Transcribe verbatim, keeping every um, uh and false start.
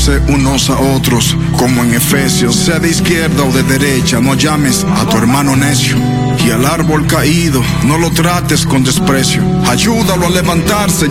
amándose unos a otros, como en Efesios, sea de izquierda o de derecha, no llames a tu hermano necio. Y al árbol caído, no lo trates con desprecio, ayúdalo a levantarse,